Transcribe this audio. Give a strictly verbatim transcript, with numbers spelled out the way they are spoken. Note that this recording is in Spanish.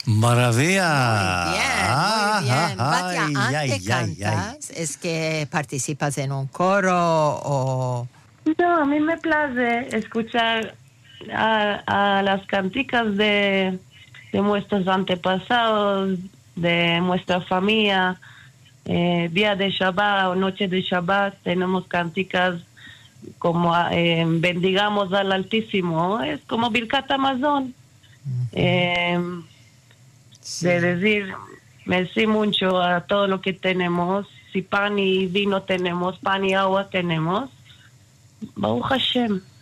Maravilla. Muy bien, muy bien. Batia, Ay, ¿antes ay, ay, cantas? ¿Es que participas en un coro o...? No, a mí me place escuchar a, a las canticas de, de nuestros antepasados, de nuestra familia. Eh, día de Shabbat o noche de Shabbat tenemos canticas como eh, bendigamos al Altísimo. Es como Birkat Amazon. Uh-huh. Eh, sí. De decir, merci mucho a todo lo que tenemos. Si pan y vino tenemos, pan y agua tenemos. Baruch Hashem.